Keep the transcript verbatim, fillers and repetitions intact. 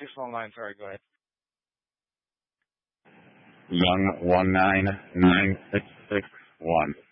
six one line. Sorry, go ahead. Young one nine nine six six one.